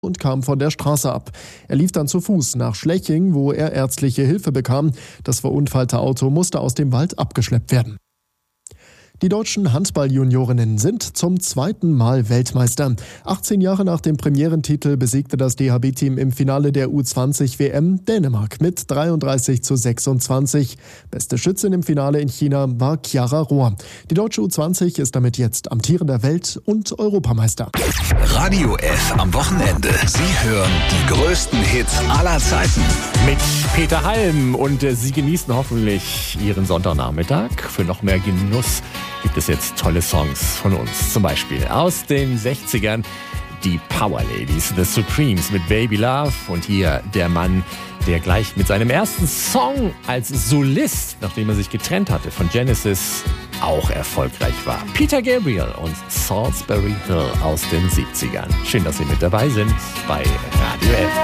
und kam von der Straße ab. Er lief dann zu Fuß nach Schleching, wo er ärztliche Hilfe bekam. Das verunfallte Auto musste aus dem Wald abgeschleppt werden. Die deutschen Handball-Juniorinnen sind zum zweiten Mal Weltmeister. 18 Jahre nach dem Premierentitel besiegte das DHB-Team im Finale der U20-WM Dänemark mit 33:26. Beste Schützin im Finale in China war Chiara Rohr. Die deutsche U20 ist damit jetzt amtierender Welt- und Europameister. Radio F am Wochenende. Sie hören die größten Hits aller Zeiten. Mit Peter Halm und Sie genießen hoffentlich Ihren Sonntagnachmittag. Für noch mehr Genuss gibt es jetzt tolle Songs von uns. Zum Beispiel aus den 60ern die Power Ladies, The Supremes mit Baby Love. Und hier der Mann, der gleich mit seinem ersten Song als Solist, nachdem er sich getrennt hatte von Genesis, auch erfolgreich war. Peter Gabriel und Salisbury Hill aus den 70ern. Schön, dass Sie mit dabei sind bei Radio F.